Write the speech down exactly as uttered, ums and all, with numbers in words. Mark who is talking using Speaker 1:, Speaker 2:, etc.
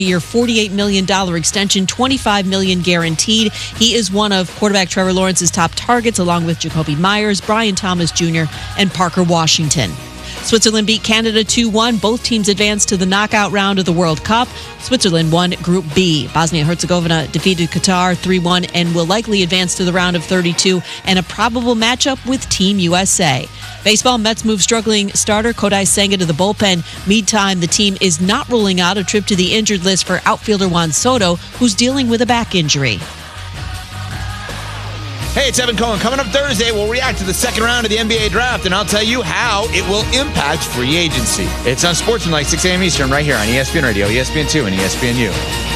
Speaker 1: year forty-eight million dollars extension, twenty-five million dollars guaranteed. He is one of quarterback Trevor Lawrence's top targets, along with Jacoby Myers, Brian Thomas Junior, and Parker Washington. Switzerland beat Canada two one. Both teams advanced to the knockout round of the World Cup. Switzerland won Group B. Bosnia-Herzegovina defeated Qatar three one and will likely advance to the round of thirty-two and a probable matchup with Team U S A. Baseball, Mets move struggling starter Kodai Senga to the bullpen. Meantime, the team is not ruling out a trip to the injured list for outfielder Juan Soto, who's dealing with a back injury.
Speaker 2: Hey, it's Evan Cohen. Coming up Thursday, we'll react to the second round of the N B A draft, and I'll tell you how it will impact free agency. It's on Sportsman like six a.m. Eastern right here on E S P N Radio, E S P N two, and E S P N U.